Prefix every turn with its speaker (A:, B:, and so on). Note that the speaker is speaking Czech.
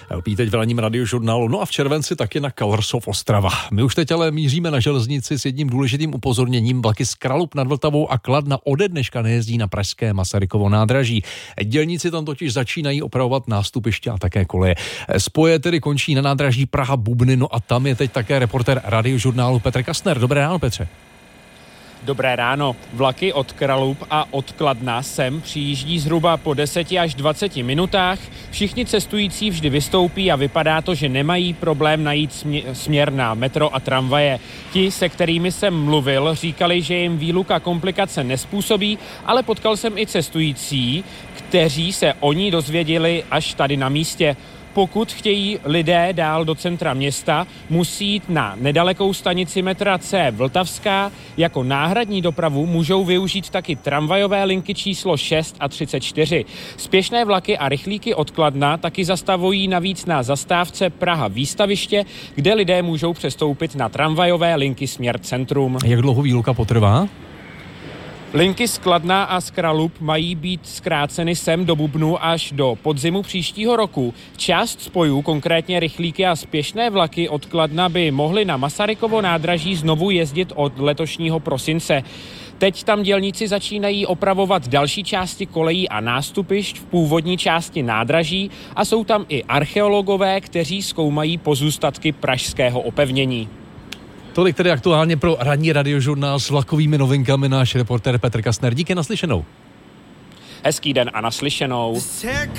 A: LP teď v ranním radiožurnálu, no a v červenci taky na Colours Ostrava. My už teď ale míříme na železnici s jedním důležitým upozorněním. Vlaky z Kralup nad Vltavou a Kladna ode dneška nejezdí na pražské Masarykovo nádraží. Dělníci tam totiž začínají opravovat nástupiště a také koleje. Spoje tedy končí na nádraží Praha-Bubny, no a tam je teď také reportér radiožurnálu Petr Kastner. Dobré ráno, Petře.
B: Dobré ráno. Vlaky od Kralup a od Kladna sem přijíždí zhruba po 10 až 20 minutách. Všichni cestující vždy vystoupí a vypadá to, že nemají problém najít směr na metro a tramvaje. Ti, se kterými jsem mluvil, říkali, že jim výluka komplikace nespůsobí, ale potkal jsem i cestující, kteří se o ní dozvěděli až tady na místě. Pokud chtějí lidé dál do centra města, musí jít na nedalekou stanici metra C Vltavská. Jako náhradní dopravu můžou využít taky tramvajové linky číslo 6 a 34. Spěšné vlaky a rychlíky od Kladna taky zastavují navíc na zastávce Praha Výstaviště, kde lidé můžou přestoupit na tramvajové linky směr centrum.
A: Jak dlouho výluka potrvá?
B: Linky z Kladna a z Kralup mají být zkráceny sem do Bubnu až do podzimu příštího roku. Část spojů, konkrétně rychlíky a spěšné vlaky od Kladna, by mohly na Masarykovo nádraží znovu jezdit od letošního prosince. Teď tam dělníci začínají opravovat další části kolejí a nástupišť v původní části nádraží a jsou tam i archeologové, kteří zkoumají pozůstatky pražského opevnění.
A: Tolik tedy aktuálně pro ranní radiožurnál s vlakovými novinkami náš reportér Petr Kastner. Díky, naslyšenou.
B: Hezký den a naslyšenou.